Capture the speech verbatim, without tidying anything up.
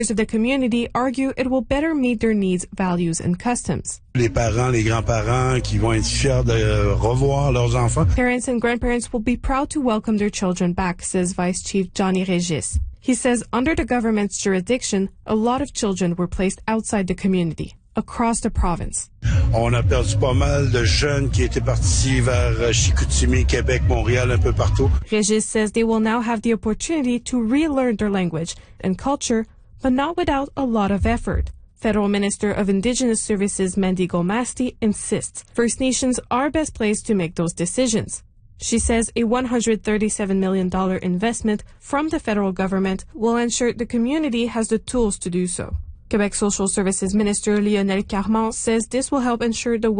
of the community argue it will better meet their needs, values, and customs. Les parents, les grands-parents qui vont être fiers de revoir leurs enfants. Parents and grandparents will be proud to welcome their children back, says Vice Chief Johnny Regis. He says under the government's jurisdiction, a lot of children were placed outside the community, across the province. On a perdu pas mal de jeunes qui étaient partis vers Chicoutimi, Québec, Montréal, un peu partout. Regis says they will now have the opportunity to relearn their language and culture, but not without a lot of effort. Federal Minister of Indigenous Services Mandy Gomasti insists First Nations are best placed to make those decisions. She says a one hundred thirty-seven million dollars investment from the federal government will ensure the community has the tools to do so. Quebec Social Services Minister Lionel Carman says this will help ensure the